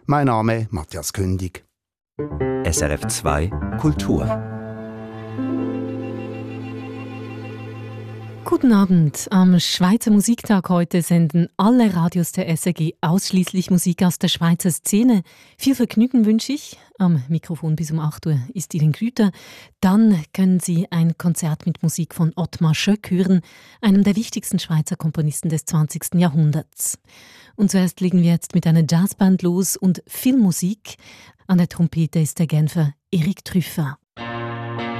Mein Name Matthias Kündig. SRF 2 Kultur. Guten Abend. Am Schweizer Musiktag heute senden alle Radios der SRG ausschließlich Musik aus der Schweizer Szene. Viel Vergnügen wünsche ich. Am Mikrofon bis um 8 Uhr ist Irene Grüter. Dann können Sie ein Konzert mit Musik von Ottmar Schöck hören, einem der wichtigsten Schweizer Komponisten des 20. Jahrhunderts. Und zuerst legen wir jetzt mit einer Jazzband los und Filmmusik. An der Trompete ist der Genfer Eric Truffat.